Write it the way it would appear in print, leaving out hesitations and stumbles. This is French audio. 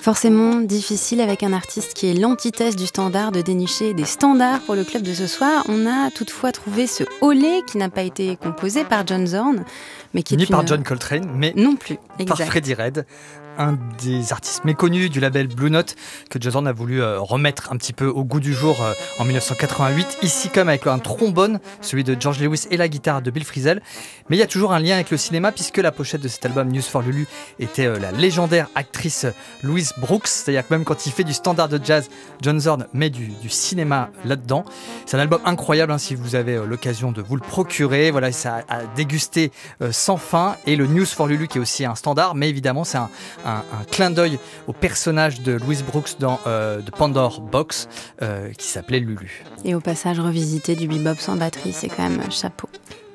Forcément difficile avec un artiste qui est l'antithèse du standard de dénicher des standards pour le club de ce soir. On a toutefois trouvé ce Olé qui n'a pas été composé par John Zorn, mais qui ni par John Coltrane, mais non plus, par Freddie Redd, un des artistes méconnus du label Blue Note que John Zorn a voulu remettre un petit peu au goût du jour en 1988, ici comme avec un trombone, celui de George Lewis et la guitare de Bill Frisell. Mais il y a toujours un lien avec le cinéma puisque la pochette de cet album News for Lulu était la légendaire actrice Louise Brooks, c'est-à-dire que même quand il fait du standard de jazz, John Zorn met du cinéma là-dedans. C'est un album incroyable si vous avez l'occasion de vous le procurer. Voilà, ça a dégusté sans fin, et le News for Lulu qui est aussi un standard, mais évidemment c'est un clin d'œil au personnage de Louise Brooks dans The Pandora Box qui s'appelait Lulu. Et au passage revisité du bebop sans batterie, c'est quand même chapeau.